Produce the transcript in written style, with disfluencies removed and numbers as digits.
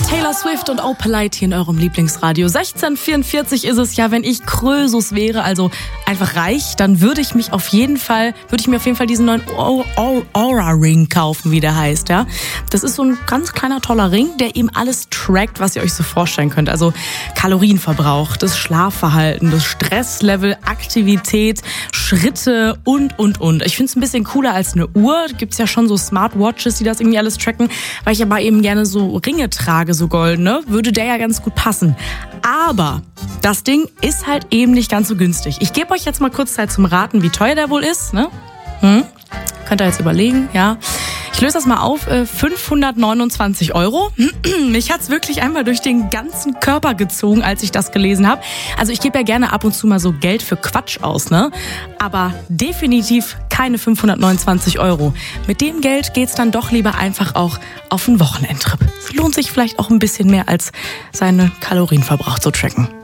Taylor Swift und Oh Polite hier in eurem Lieblingsradio. 16:44 ist es ja, wenn ich Krösus wäre, also einfach reich, dann würde ich mir auf jeden Fall diesen neuen Aura Ring kaufen, wie der heißt, ja. Das ist so ein ganz kleiner, toller Ring, der eben alles trackt, was ihr euch so vorstellen könnt. Also Kalorienverbrauch, das Schlafverhalten, das Stresslevel, Aktivität, Schritte und. Ich finde es ein bisschen cooler als eine Uhr. Gibt's ja schon so Smartwatches, die das irgendwie alles tracken. Weil ich aber eben gerne so Ringe trage, so goldene, würde der ja ganz gut passen. Aber das Ding ist halt eben nicht ganz so günstig. Ich gebe euch jetzt mal kurz Zeit zum Raten, wie teuer der wohl ist, ne? Könnt ihr jetzt überlegen, ja. Ich löse das mal auf, 529 €. Mich hat's wirklich einmal durch den ganzen Körper gezogen, als ich das gelesen habe. Also ich gebe ja gerne ab und zu mal so Geld für Quatsch aus, ne? Aber definitiv keine 529 €. Mit dem Geld geht's dann doch lieber einfach auch auf einen Wochenendtrip. Es lohnt sich vielleicht auch ein bisschen mehr, als seinen Kalorienverbrauch zu tracken.